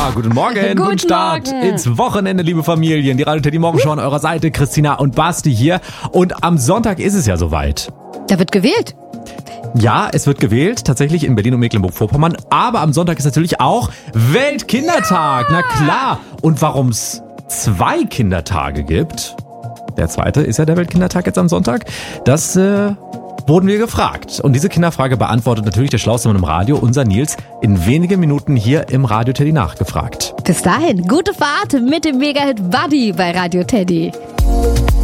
Ja, guten Morgen, guten Start ins Wochenende, liebe Familien. Die Radio Teddy Morgenshow an eurer Seite, Christina und Basti hier. Und am Sonntag ist es ja soweit. Da wird gewählt. Ja, es wird gewählt, tatsächlich in Berlin und Mecklenburg-Vorpommern. Aber am Sonntag ist natürlich auch Weltkindertag. Na klar. Und warum es 2 Kindertage gibt, der zweite ist ja der Weltkindertag jetzt am Sonntag, das wurden wir gefragt. Und diese Kinderfrage beantwortet natürlich der schlauste Mann im Radio, unser Nils, in wenigen Minuten hier im Radio Teddy nachgefragt. Bis dahin, gute Fahrt mit dem Mega-Hit Buddy bei Radio Teddy.